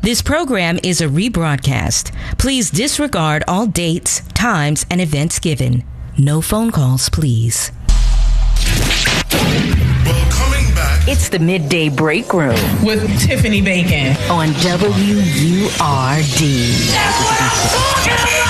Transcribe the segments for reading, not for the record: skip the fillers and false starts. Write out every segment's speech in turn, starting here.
This program is a rebroadcast. Please disregard all dates, times, and events given. No phone calls, please. Well, coming back. It's the Midday Break Room with Tiffany Bacon on WURD. That's what I'm talking about!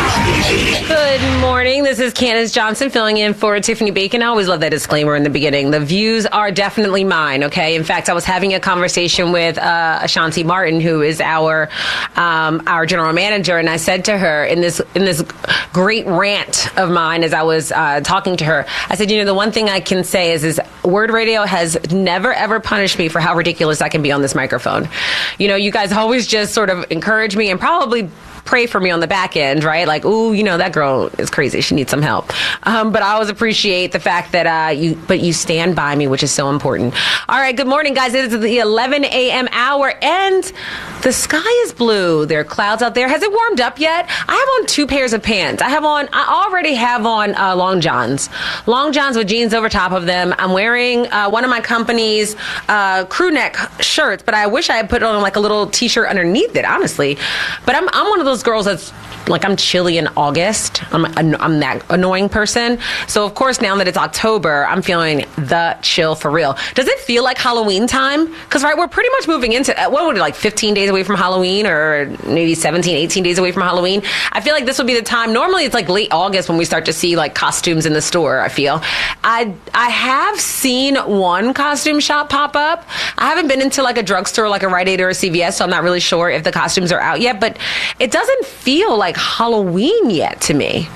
Good morning. This is Candace Johnson filling in for Tiffany Bacon. I always love that disclaimer in the beginning. The views are definitely mine, okay? In fact, I was having a conversation with Ashanti Martin, who is our general manager, and I said to her in this great rant of mine as I was talking to her, I said, the one thing I can say is Word Radio has never, ever punished me for how ridiculous I can be on this microphone. You guys always just sort of encourage me and probably pray for me on the back end, right? Like, ooh, that girl is crazy. She needs some help. But I always appreciate the fact that you stand by me, which is so important. All right, good morning, guys. It is the 11 a.m. hour, and the sky is blue. There are clouds out there. Has it warmed up yet? I have on 2 pairs of pants. I already have on long johns with jeans over top of them. I'm wearing one of my company's crew neck shirts, but I wish I had put on like a little t-shirt underneath it, honestly. But I'm one of those girls that's like, I'm chilly in August. I'm that annoying person. So, of course, now that it's October, I'm feeling the chill for real. Does it feel like Halloween time? Because, right, we're pretty much moving into, 15 days away from Halloween, or maybe 17, 18 days away from Halloween? I feel like this will be the time. Normally, it's like late August when we start to see, like, costumes in the store, I feel. I have seen one costume shop pop up. I haven't been into, like, a drugstore, like a Rite Aid or a CVS, so I'm not really sure if the costumes are out yet. But it doesn't feel like Halloween yet to me.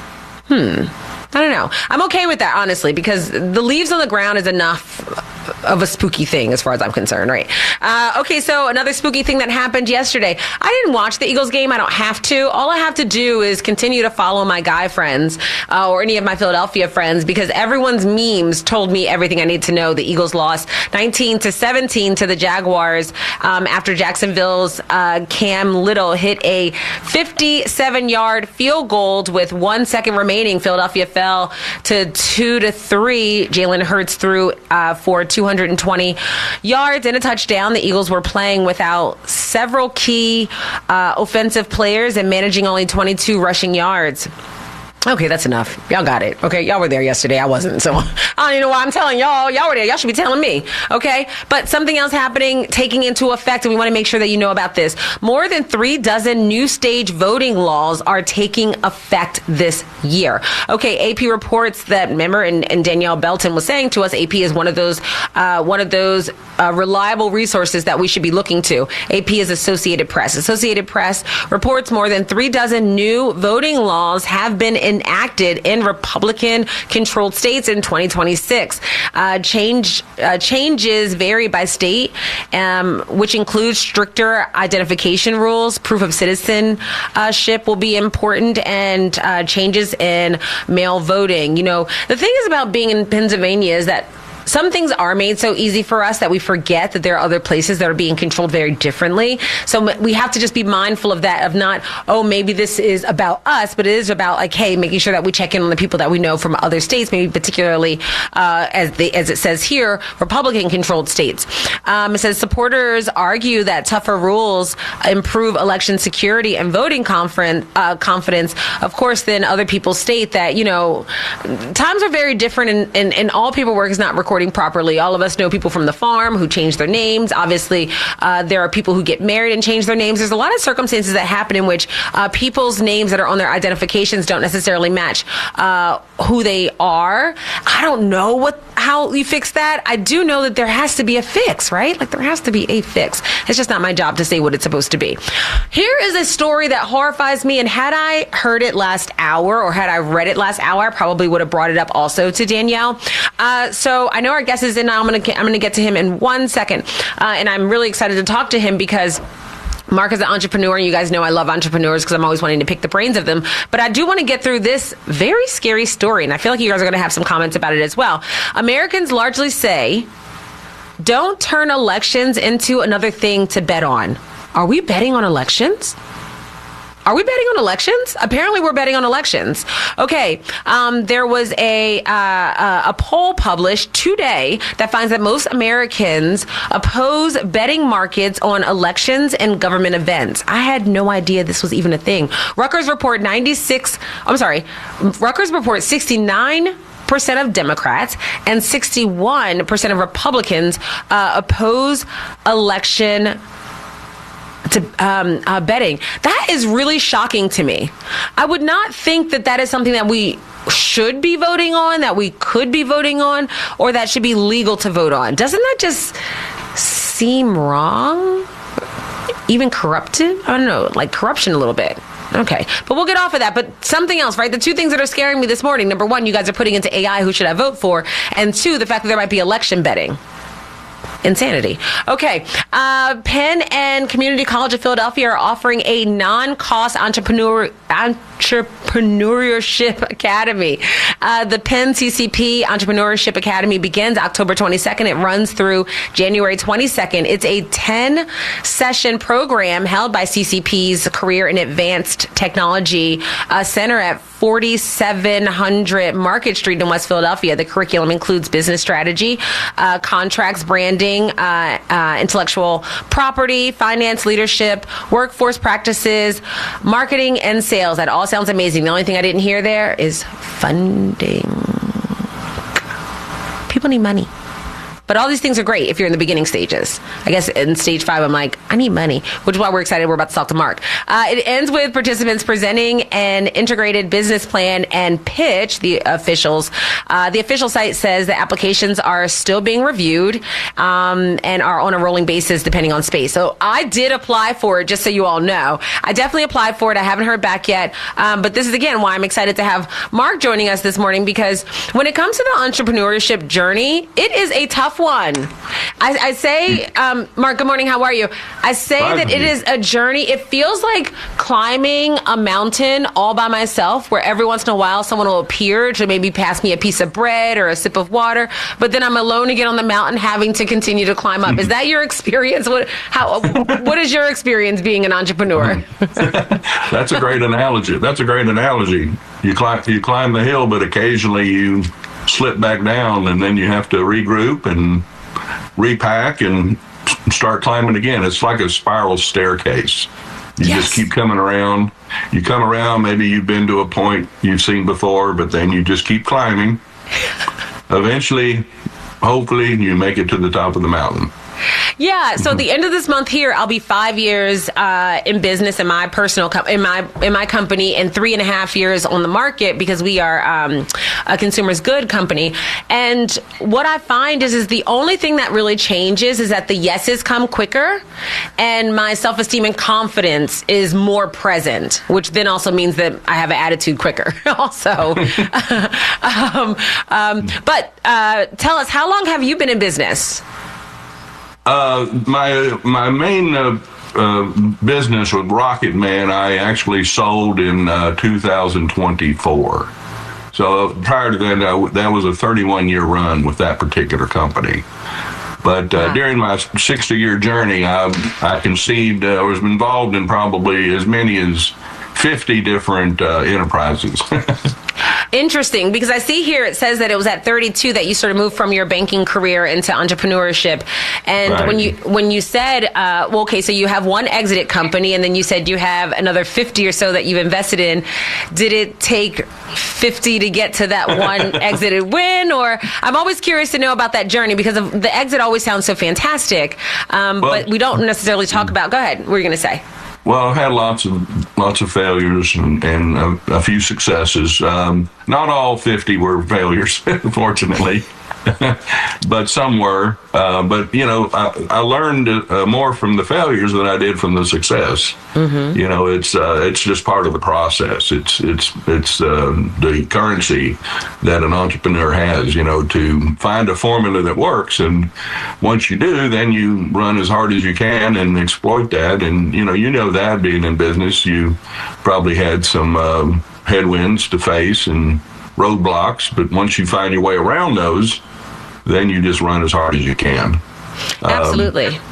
I don't know. I'm okay with that, honestly, because the leaves on the ground is enough of a spooky thing as far as I'm concerned, right? Okay, so another spooky thing that happened yesterday. I didn't watch the Eagles game. I don't have to. All I have to do is continue to follow my guy friends or any of my Philadelphia friends, because everyone's memes told me everything I need to know. The Eagles lost 19-17 to the Jaguars after Jacksonville's Cam Little hit a 57-yard field goal with 1 second remaining. Philadelphia fell to 2-3. Jalen Hurts threw for 220 yards and a touchdown. The Eagles were playing without several key offensive players and managing only 22 rushing yards. Okay, that's enough. Y'all got it. Okay, y'all were there yesterday. I wasn't, so I don't even know why I'm telling y'all. Y'all were there. Y'all should be telling me. Okay, but something else happening, taking into effect, and we want to make sure that you know about this. More than 36 new stage voting laws are taking effect this year. Okay, AP reports that, remember, and Danielle Belton was saying to us, AP is one of those reliable resources that we should be looking to. AP is Associated Press. Associated Press reports more than 36 new voting laws have been enacted in Republican-controlled states in 2026. Changes vary by state, which includes stricter identification rules. Proof of citizenship will be important, and changes in mail voting. The thing is about being in Pennsylvania is that some things are made so easy for us that we forget that there are other places that are being controlled very differently. So we have to just be mindful of that, of not, maybe this is about us, but it is about, like, hey, making sure that we check in on the people that we know from other states, maybe particularly, as it says here, Republican-controlled states. It says supporters argue that tougher rules improve election security and voting confidence. Of course, then other people state that, times are very different, and all paperwork is not recording properly. All of us know people from the farm who change their names. Obviously, there are people who get married and change their names. There's a lot of circumstances that happen in which people's names that are on their identifications don't necessarily match who they are. I don't know how you fix that. I do know that there has to be a fix, right? Like, there has to be a fix. It's just not my job to say what it's supposed to be. Here is a story that horrifies me, and had I heard it last hour or had I read it last hour, I probably would have brought it up also to Danielle. So I know our guest is in. I'm gonna get to him in 1 second, and I'm really excited to talk to him because Mark is an entrepreneur, and you guys know I love entrepreneurs because I'm always wanting to pick the brains of them. But I do want to get through this very scary story, and I feel like you guys are going to have some comments about it as well. Americans largely say, don't turn elections into another thing to bet on. Are we betting on elections? Are we betting on elections? Apparently, we're betting on elections. Okay, there was a poll published today that finds that most Americans oppose betting markets on elections and government events. I had no idea this was even a thing. Rutgers report 69% of Democrats and 61% of Republicans oppose election to betting. That is really shocking to me. I would not think that is something that we should be voting on, that we could be voting on, or that should be legal to vote on. Doesn't that just seem wrong? Even corruptive? I don't know, like corruption a little bit. Okay, but we'll get off of that. But something else, right? The two things that are scaring me this morning, number one, you guys are putting into AI who should I vote for, and two, the fact that there might be election betting. Insanity. Okay. Penn and Community College of Philadelphia are offering a non-cost entrepreneurship academy. The Penn CCP Entrepreneurship Academy begins October 22nd. It runs through January 22nd. It's a 10-session program held by CCP's Career and Advanced Technology Center at 4700 Market Street in West Philadelphia. The curriculum includes business strategy, contracts, branding, intellectual property, finance, leadership, workforce practices, marketing, and sales. That all sounds amazing. The only thing I didn't hear there is funding. People need money. But all these things are great if you're in the beginning stages. I guess in stage 5, I'm like, I need money, which is why we're excited. We're about to talk to Mark. It ends with participants presenting an integrated business plan and pitch the officials. The official site says the applications are still being reviewed and are on a rolling basis depending on space. So I did apply for it, just so you all know. I definitely applied for it. I haven't heard back yet. But this is, again, why I'm excited to have Mark joining us this morning, because when it comes to the entrepreneurship journey, it is a tough one. I say, Mark, good morning. How are you? I say that it is a journey. It feels like climbing a mountain all by myself, where every once in a while someone will appear to maybe pass me a piece of bread or a sip of water, but then I'm alone again on the mountain having to continue to climb up. Is that your experience? What is your experience being an entrepreneur? That's a great analogy. You climb the hill, but occasionally you slip back down, and then you have to regroup and repack and start climbing again. It's like a spiral staircase. You just keep coming around. You come around, maybe you've been to a point you've seen before, but then you just keep climbing. Eventually, hopefully, you make it to the top of the mountain. Yeah. So at the end of this month here, I'll be 5 years in business in my personal in my company, and 3.5 years on the market, because we are a consumer's good company. And what I find is the only thing that really changes is that the yeses come quicker, and my self-esteem and confidence is more present, which then also means that I have an attitude quicker. Also, but tell us, how long have you been in business? My main business with Rocket Man, I actually sold in 2024. So prior to that, that was a 31-year run with that particular company. But during my 60-year journey, I conceived, I was involved in probably as many as 50 different enterprises. Interesting, because I see here it says that it was at 32 that you sort of moved from your banking career into entrepreneurship. And when you said, well, okay, so you have one exited company, and then you said you have another 50 or so that you've invested in. Did it take 50 to get to that one exited win? Or I'm always curious to know about that journey, because the exit always sounds so fantastic, but we don't necessarily talk about. Go ahead. What were you going to say? Well, I've had lots of failures and a few successes. Not all 50 were failures, fortunately, but some were. But you know, I learned more from the failures than I did from the success. Mm-hmm. You know, it's just part of the process. It's the currency that an entrepreneur has. You know, to find a formula that works, and once you do, then you run as hard as you can and exploit that. And you know that being in business, you probably had some headwinds to face and roadblocks, but once you find your way around those, then you just run as hard as you can. Absolutely.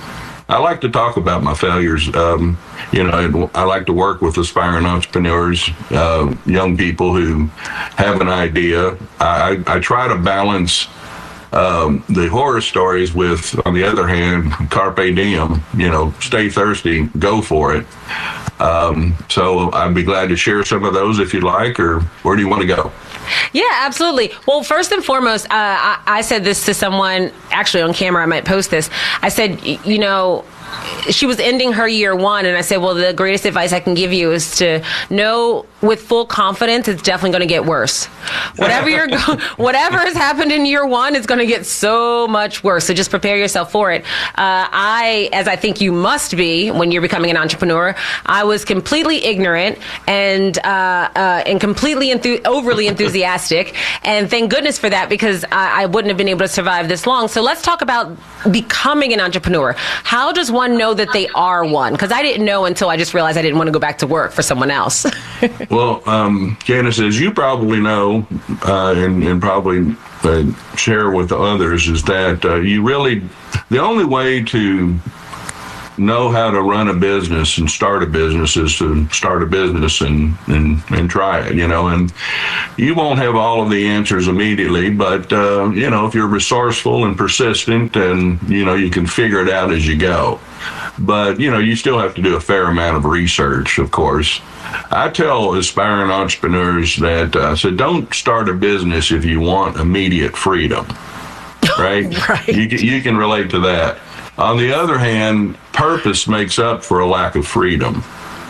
I like to talk about my failures. I like to work with aspiring entrepreneurs, young people who have an idea. I try to balance the horror stories with, on the other hand, carpe diem, stay thirsty, go for it. So I'd be glad to share some of those if you'd like, or where do you want to go? Yeah, absolutely. Well, first and foremost, I said this to someone, actually on camera, I might post this. I said, she was ending her year one, and I said, well, the greatest advice I can give you is to know with full confidence it's definitely going to get worse. Whatever has happened in year one is going to get so much worse. So just prepare yourself for it. As I think you must be when you're becoming an entrepreneur, I was completely ignorant and completely overly enthusiastic. And thank goodness for that, because I wouldn't have been able to survive this long. So let's talk about becoming an entrepreneur. How does one know that they are one? Because I didn't know until I just realized I didn't want to go back to work for someone else. Well, Candace, as you probably know, and probably share with others, is that the only way to know how to run a business and start a business is to start a business and try it, and you won't have all of the answers immediately, but if you're resourceful and persistent, and you can figure it out as you go. But you still have to do a fair amount of research, of course. I tell aspiring entrepreneurs that don't start a business if you want immediate freedom, right? Right. You can relate to that. On the other hand, purpose makes up for a lack of freedom.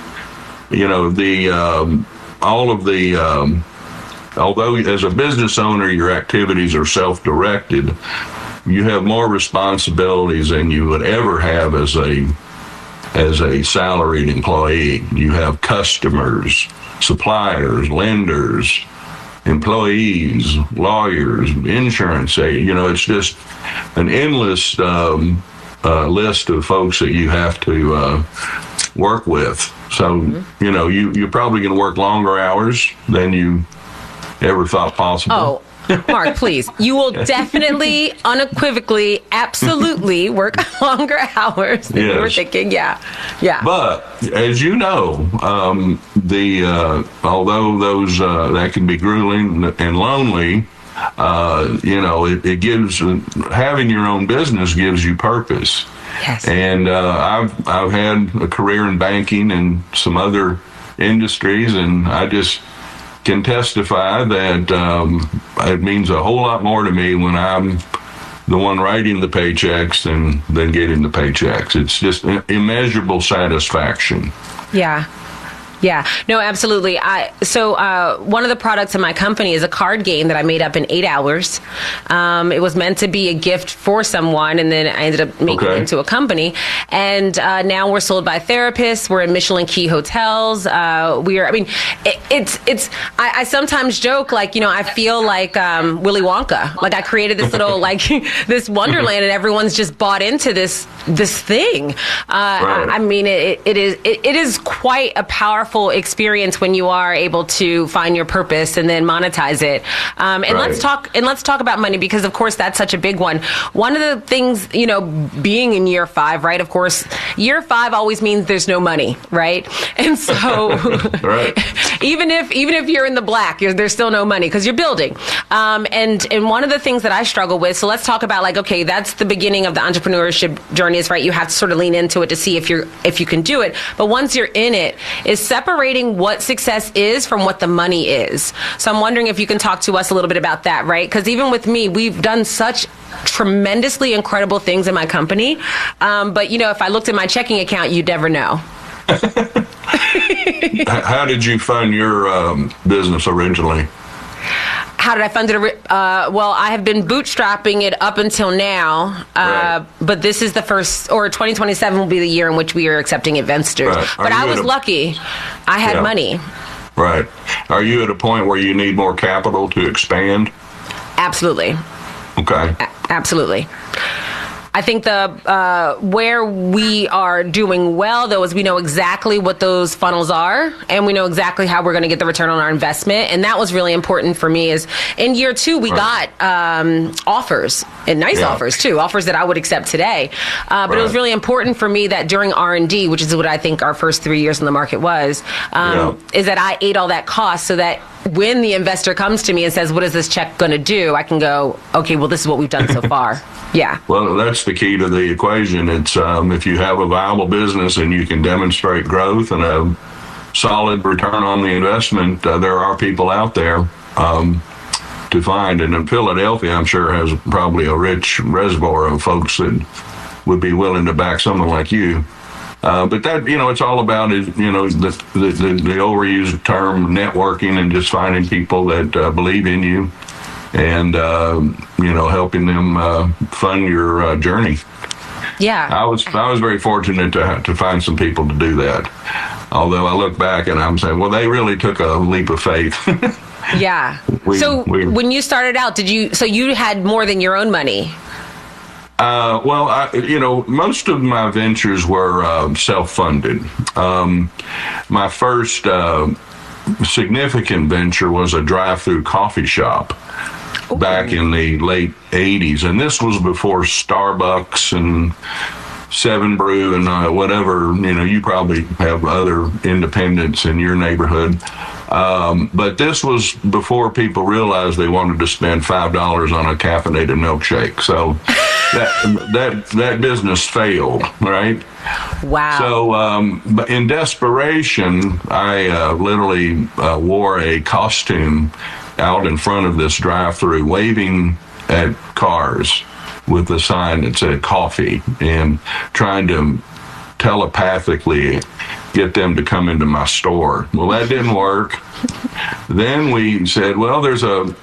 Although as a business owner your activities are self-directed, you have more responsibilities than you would ever have as a salaried employee. You have customers, suppliers, lenders, employees, lawyers, insurance agents. It's just an endless list of folks that you have to work with. So, you're probably going to work longer hours than you ever thought possible. Oh, Mark, please. You will definitely, unequivocally, absolutely work longer hours than you were thinking. Yeah. But as you know, although those that can be grueling and lonely, it gives, having your own business gives you purpose. Yes. And I've had a career in banking and some other industries, and I just can testify that it means a whole lot more to me when I'm the one writing the paychecks than getting the paychecks. It's just immeasurable satisfaction. Yeah. Yeah, no, absolutely. So one of the products in my company is a card game that I made up in 8 hours. It was meant to be a gift for someone, and then I ended up making it into a company. And now we're sold by therapists. We're in Michelin Key hotels. I sometimes joke, I feel like Willy Wonka. Like I created this little, this wonderland, and everyone's just bought into this thing. Right. I mean, it is quite a powerful experience when you are able to find your purpose and then monetize it. Let's talk about money, because of course that's such a big one. One of the things, being in year 5, right? Of course, year 5 always means there's no money, right? And so right. even if you're in the black, there's still no money because you're building. And one of the things that I struggle with, so let's talk about that's the beginning of the entrepreneurship journey, is right. You have to sort of lean into it to see if you can do it. But once you're in it, is separating what success is from what the money is. So I'm wondering if you can talk to us a little bit about that, right? Because even with me, we've done such tremendously incredible things in my company. But, if I looked at my checking account, you'd never know. How did you fund your business originally? How did I fund it? Well, I have been bootstrapping it up until now, right. But this is the first, or 2027 will be the year in which we are accepting investors. Right. But I was lucky. I had money. Right. Are you at a point where you need more capital to expand? Absolutely. Okay. Absolutely. I think the where we are doing well, though, is we know exactly what those funnels are, and we know exactly how we're going to get the return on our investment. And that was really important for me. Is in year 2 we got offers, and nice offers too, offers that I would accept today. But it was really important for me that during R&D, which is what I think our first 3 years in the market was, is that I ate all that cost so that when the investor comes to me and says, what is this check going to do? I can go, okay, well, this is what we've done so far. Yeah. Well, that's the key to the equation. It's if you have a viable business and you can demonstrate growth and a solid return on the investment, there are people out there to find. And in Philadelphia, I'm sure, has probably a rich reservoir of folks that would be willing to back someone like you. But that, it's all about the overused term networking and just finding people that believe in you and, helping them fund your journey. Yeah. I was very fortunate to find some people to do that. Although I look back and I'm saying, well, they really took a leap of faith. Yeah. When you started out, you had more than your own money? Most of my ventures were self-funded. My first significant venture was a drive-through coffee shop back in the late 80s. And this was before Starbucks and Seven Brew and whatever, you probably have other independents in your neighborhood. But this was before people realized they wanted to spend $5 on a caffeinated milkshake. So that business failed, right? Wow. So, but in desperation, I literally wore a costume out in front of this drive-through, waving at cars with a sign that said coffee and trying to telepathically get them to come into my store. Well, that didn't work. Then we said, well, there's a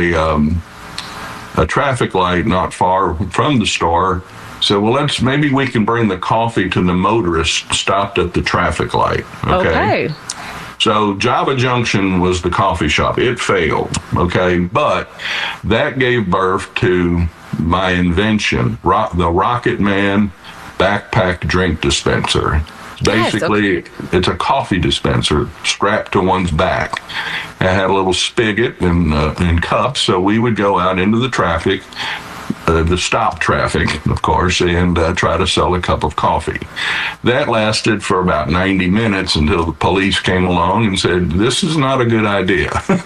traffic light not far from the store. So, well, maybe we can bring the coffee to the motorist stopped at the traffic light. Okay. So Java Junction was the coffee shop. It failed, okay? But that gave birth to my invention, the Rocket Man backpack drink dispenser. Basically, It's a coffee dispenser strapped to one's back. It had a little spigot and cups, so we would go out into the traffic, the stop traffic, of course, and try to sell a cup of coffee. That lasted for about 90 minutes until the police came along and said, this is not a good idea.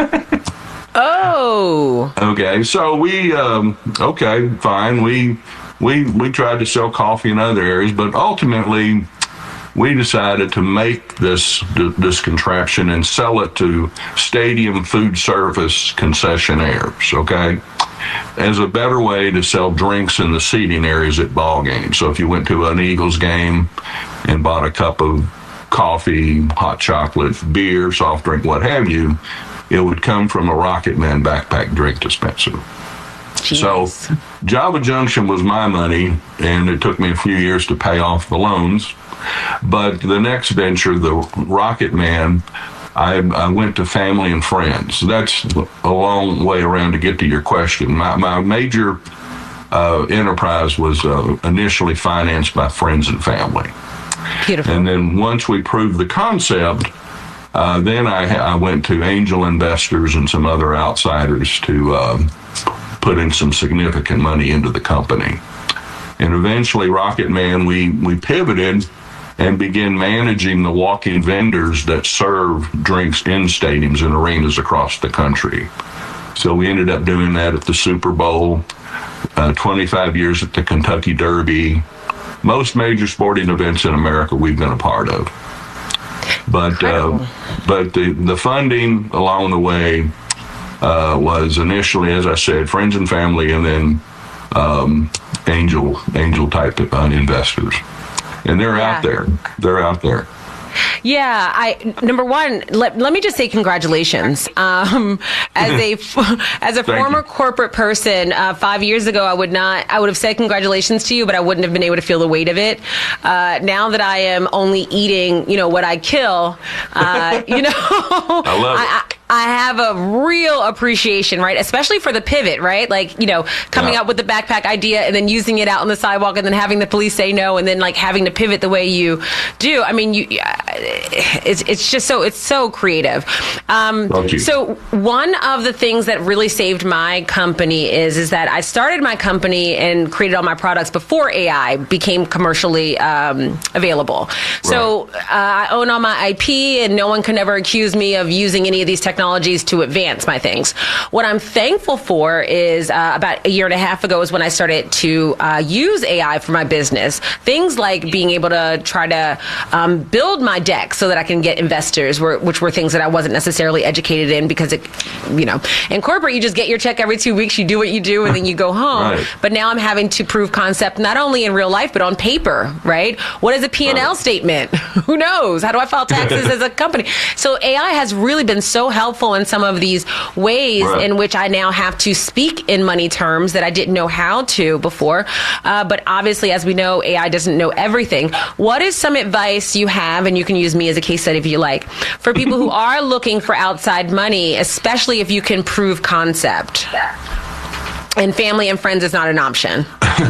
Oh. Okay, so fine. We tried to sell coffee in other areas, but ultimately we decided to make this contraption and sell it to stadium food service concessionaires, okay, as a better way to sell drinks in the seating areas at ball games. So if you went to an Eagles game and bought a cup of coffee, hot chocolate, beer, soft drink, what have you, it would come from a Rocket Man backpack drink dispenser. Jeez. So Java Junction was my money, and it took me a few years to pay off the loans. But the next venture, the Rocket Man, I went to family and friends. That's a long way around to get to your question. My major enterprise was initially financed by friends and family. Beautiful. And then once we proved the concept, then I went to angel investors and some other outsiders to put in some significant money into the company. And eventually, Rocket Man, we pivoted and began managing the walk-in vendors that serve drinks in stadiums and arenas across the country. So we ended up doing that at the Super Bowl, 25 years at the Kentucky Derby. Most major sporting events in America we've been a part of. But the funding along the way was initially, as I said, friends and family, and then angel type investors. And they're out there. They're out there. Yeah, number one, let me just say congratulations. As a former corporate person, 5 years ago, I would have said congratulations to you, but I wouldn't have been able to feel the weight of it. Now that I am only eating, what I kill, I love it. I have a real appreciation, right? Especially for the pivot, right? Like, coming up with the backpack idea and then using it out on the sidewalk and then having the police say no and then like having to pivot the way you do. I mean, it's just it's so creative. Thank you. So one of the things that really saved my company is that I started my company and created all my products before AI became commercially available. Right. So I own all my IP and no one can ever accuse me of using any of these technologies to advance my things. What I'm thankful for is about a year and a half ago is when I started to use AI for my business. Things like being able to try to build my deck so that I can get investors, which were things that I wasn't necessarily educated in because, in corporate, you just get your check every 2 weeks, you do what you do, and then you go home. Right. But now I'm having to prove concept not only in real life, but on paper, right? What is a P&L statement? Who knows? How do I file taxes as a company? So AI has really been so helpful in some of these ways in which I now have to speak in money terms that I didn't know how to before. But obviously, as we know, AI doesn't know everything. What is some advice you have, and you can use me as a case study if you like, for people who are looking for outside money, especially if you can prove concept? And family and friends is not an option.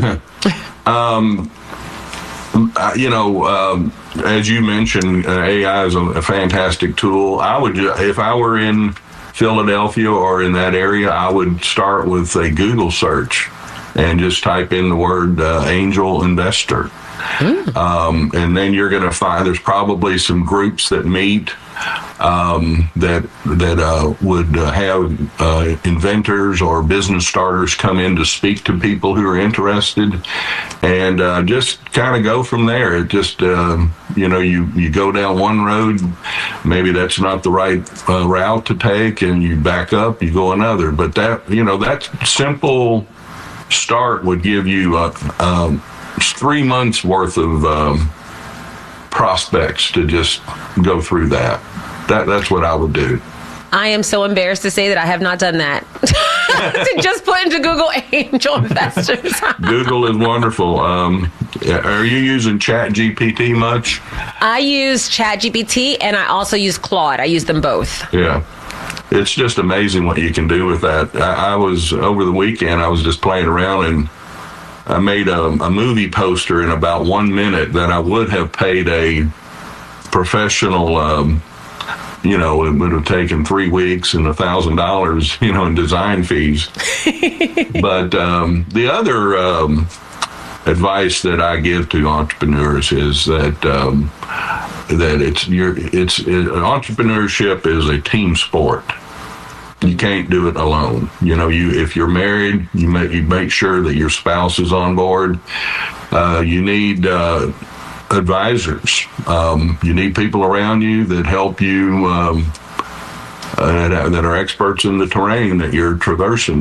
As you mentioned, AI is a fantastic tool. I would, if I were in Philadelphia or in that area, I would start with a Google search and just type in the word angel investor. And then you're going to find there's probably some groups that meet that would have inventors or business starters come in to speak to people who are interested, and just kind of go from there. It just you go down one road, maybe that's not the right route to take, and you back up, you go another. But that simple start would give you 3 months worth of prospects to just go through that. That's what I would do. I am so embarrassed to say that I have not done that. To just put into Google angel investors. Google is wonderful. Are you using ChatGPT much? I use ChatGPT and I also use Claude. I use them both. Yeah. It's just amazing what you can do with that. I was, over the weekend, I was just playing around and I made a movie poster in about 1 minute that I would have paid a professional, it would have taken 3 weeks and $1,000, in design fees. But the other advice that I give to entrepreneurs is that entrepreneurship is a team sport. You can't do it alone. If you're married, you make sure that your spouse is on board. You need advisors. You need people around you that help you, that are experts in the terrain that you're traversing.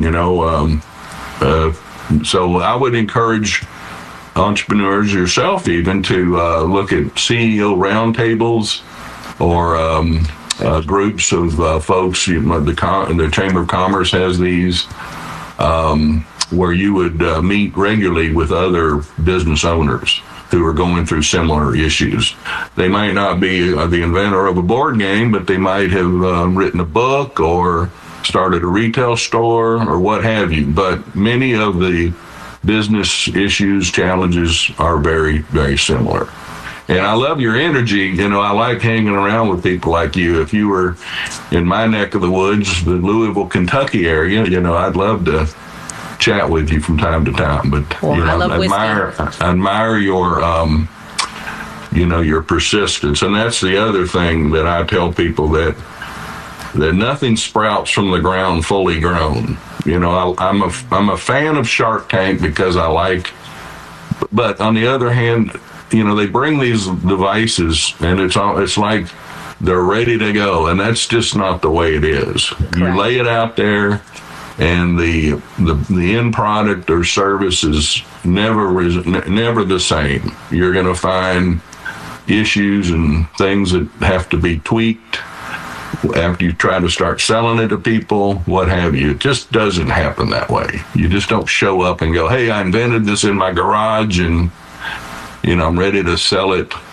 So I would encourage entrepreneurs, yourself even, to look at CEO roundtables or groups of folks. The Chamber of Commerce has these where you would meet regularly with other business owners who are going through similar issues. They might not be the inventor of a board game, but they might have written a book or started a retail store or what have you. But many of the business issues, challenges are very, very similar. And I love your energy. I like hanging around with people like you. If you were in my neck of the woods, the Louisville, Kentucky area, I'd love to chat with you from time to time. But I admire your your persistence. And that's the other thing that I tell people, that nothing sprouts from the ground fully grown. I'm a fan of Shark Tank because I like, but on the other hand, they bring these devices and it's like they're ready to go, and that's just not the way it is. Correct. You lay it out there, and the end product or service is never the same. You're going to find issues and things that have to be tweaked after you try to start selling it to people, what have you. It just doesn't happen that way. You just don't show up and go, hey, I invented this in my garage and I'm ready to sell it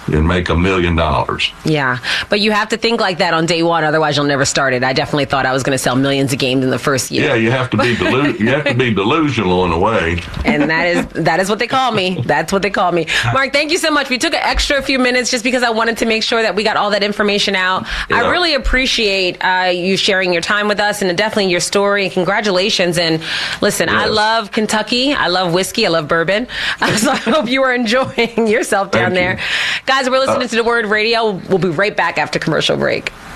and make $1 million. Yeah, but you have to think like that on day one, otherwise you'll never start it. I definitely thought I was going to sell millions of games in the first year. Yeah, you have to be delusional in a way. And that is what they call me. That's what they call me. Mark, thank you so much. We took an extra few minutes just because I wanted to make sure that we got all that information out. Yeah. I really appreciate you sharing your time with us and definitely your story. Congratulations. And listen, Yes. I love Kentucky. I love whiskey. I love bourbon. So I hope you are enjoying yourself down Thank you. there. Guys, we're listening to The Word Radio. We'll be right back after commercial break.